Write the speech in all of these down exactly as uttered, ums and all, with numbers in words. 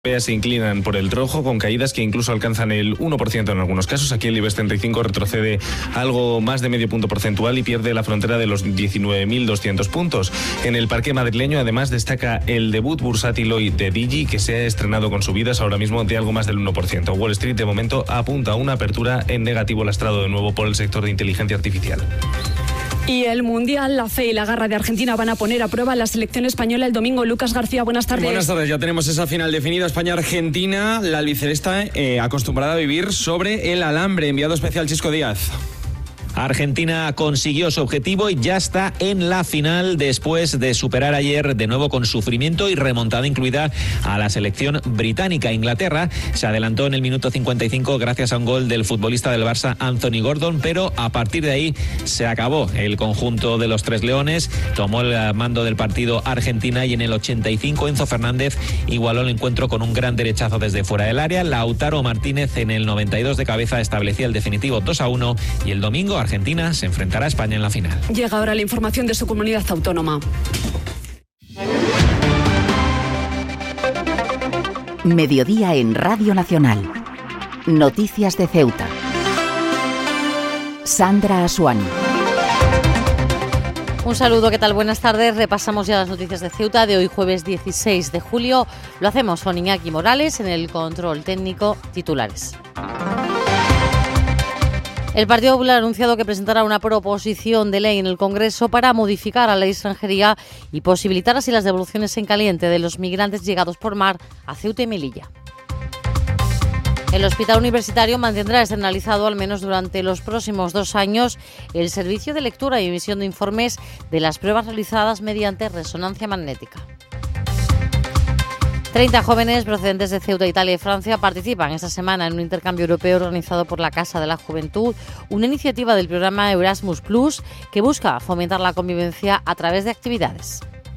Se inclinan por el rojo con caídas que incluso alcanzan el uno por ciento en algunos casos. Aquí el IBEX treinta y cinco retrocede algo más de medio punto porcentual y pierde la frontera de los diecinueve mil doscientos puntos. En el parque madrileño además destaca el debut bursátil hoy de Digi, que se ha estrenado con subidas ahora mismo de algo más del uno por ciento. Wall Street de momento apunta a una apertura en negativo lastrado de nuevo por el sector de inteligencia artificial. Y el Mundial, la fe y la garra de Argentina van a poner a prueba la selección española el domingo. Lucas García, buenas tardes. Buenas tardes, ya tenemos esa final definida, España-Argentina. La albicelesta eh, acostumbrada a vivir sobre el alambre. Enviado especial Chisco Díaz. Argentina consiguió su objetivo y ya está en la final después de superar ayer de nuevo con sufrimiento y remontada incluida a la selección británica. Inglaterra se adelantó en el minuto cincuenta y cinco gracias a un gol del futbolista del Barça Anthony Gordon, pero a partir de ahí se acabó. El conjunto de los Tres Leones tomó el mando del partido Argentina y en el ochenta y cinco Enzo Fernández igualó el encuentro con un gran derechazo desde fuera del área. Lautaro Martínez en el noventa y dos de cabeza establecía el definitivo dos a uno y el domingo Argentina se enfrentará a España en la final. Llega ahora la información de su comunidad autónoma. Mediodía en Radio Nacional. Noticias de Ceuta. Sandra Asuani. Un saludo, ¿qué tal? Buenas tardes. Repasamos ya las noticias de Ceuta de hoy jueves dieciséis de julio. Lo hacemos con Iñaki Morales en el control técnico. Titulares. El Partido Popular ha anunciado que presentará una proposición de ley en el Congreso para modificar la ley de extranjería y posibilitar así las devoluciones en caliente de los migrantes llegados por mar a Ceuta y Melilla. El Hospital Universitario mantendrá externalizado al menos durante los próximos dos años el servicio de lectura y emisión de informes de las pruebas realizadas mediante resonancia magnética. treinta jóvenes procedentes de Ceuta, Italia y Francia participan esta semana en un intercambio europeo organizado por la Casa de la Juventud, una iniciativa del programa Erasmus Plus que busca fomentar la convivencia a través de actividades.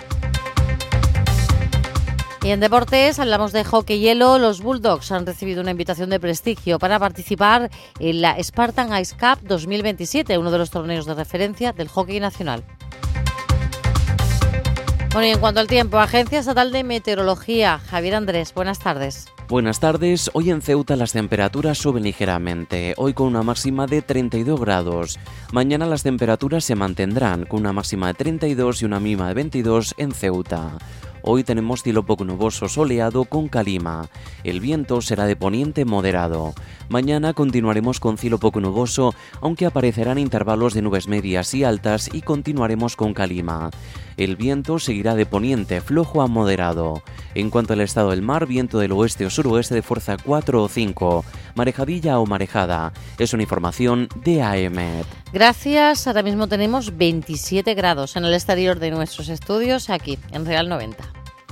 Y en deportes hablamos de hockey hielo. Los Bulldogs han recibido una invitación de prestigio para participar en la Spartan Ice Cup dos mil veintisiete, uno de los torneos de referencia del hockey nacional. Bueno, y en cuanto al tiempo, Agencia Estatal de Meteorología. Javier Andrés, buenas tardes. Buenas tardes. Hoy en Ceuta las temperaturas suben ligeramente, hoy con una máxima de treinta y dos grados. Mañana las temperaturas se mantendrán con una máxima de treinta y dos y una mínima de veintidós en Ceuta. Hoy tenemos cielo poco nuboso soleado con calima. El viento será de poniente moderado. Mañana continuaremos con cielo poco nuboso, aunque aparecerán intervalos de nubes medias y altas y continuaremos con calima. El viento seguirá de poniente flojo a moderado. En cuanto al estado del mar, viento del oeste o suroeste de fuerza cuatro o cinco. Marejadilla o marejada. Es una información de A E M E T. Gracias. Ahora mismo tenemos veintisiete grados en el exterior de nuestros estudios, aquí en Real noventa.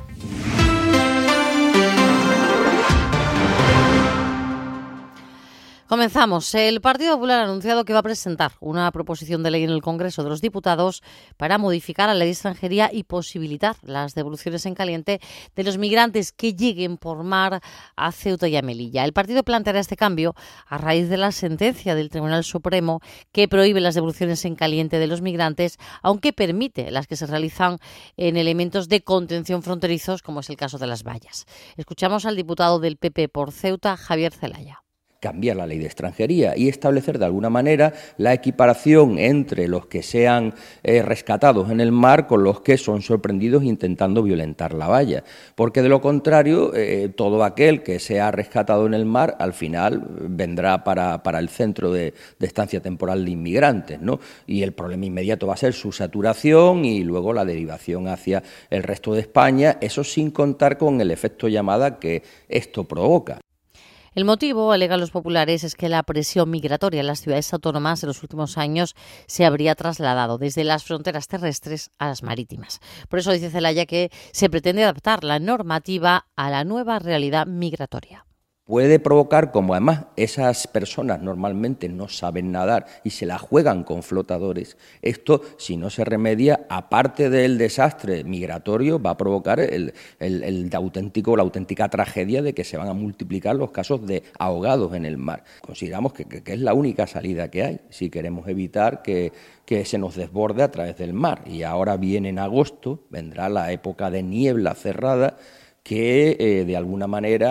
Comenzamos. El Partido Popular ha anunciado que va a presentar una proposición de ley en el Congreso de los Diputados para modificar la ley de extranjería y posibilitar las devoluciones en caliente de los migrantes que lleguen por mar a Ceuta y a Melilla. El partido planteará este cambio a raíz de la sentencia del Tribunal Supremo que prohíbe las devoluciones en caliente de los migrantes, aunque permite las que se realizan en elementos de contención fronterizos, como es el caso de las vallas. Escuchamos al diputado del P P por Ceuta, Javier Zelaya. Cambiar la ley de extranjería y establecer de alguna manera la equiparación entre los que sean eh, rescatados en el mar con los que son sorprendidos intentando violentar la valla. Porque de lo contrario, eh, todo aquel que sea rescatado en el mar al final vendrá para, para el centro de, de estancia temporal de inmigrantes, ¿no? Y el problema inmediato va a ser su saturación y luego la derivación hacia el resto de España, eso sin contar con el efecto llamada que esto provoca. El motivo, alegan los populares, es que la presión migratoria en las ciudades autónomas en los últimos años se habría trasladado desde las fronteras terrestres a las marítimas. Por eso dice Zelaya que se pretende adaptar la normativa a la nueva realidad migratoria. Puede provocar, como además esas personas normalmente no saben nadar y se la juegan con flotadores, esto, si no se remedia, aparte del desastre migratorio, va a provocar el, el, el auténtico, la auténtica tragedia de que se van a multiplicar los casos de ahogados en el mar. Consideramos que, que, que es la única salida que hay, si queremos evitar que, que se nos desborde a través del mar. Y ahora viene en agosto, vendrá la época de niebla cerrada, que eh, de alguna manera